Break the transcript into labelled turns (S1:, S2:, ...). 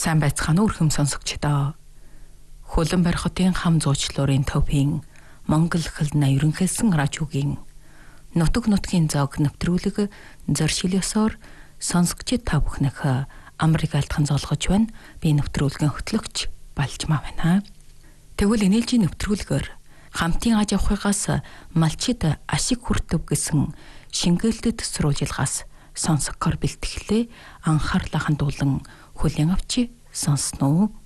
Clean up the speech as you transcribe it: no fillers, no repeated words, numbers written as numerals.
S1: Сайн байцгаана уу өрхөм сонсогчдоо. Хөлөн барихтын хам зуучлуурын төвийн Монгол хэлний ерөнхийлсэн радиогийн нутаг нутгийн зог нэвтрүүлэг зоршил ёсоор сонсогчид та бүхнийх Америк алтхан зоолгож байна. Би нэвтрүүлгийн хөтлөгч Балжмаа байна. Тэгвэл энэлжийн нэвтрүүлгээр хамтын аж ахуйгаас малчид ашиг хүртэв гэсэн шингээлтэд сурвалжилгаас сонсогоор бэлтгэлээ анхаарлаа хандуулан хүлээн авчи сонсноо.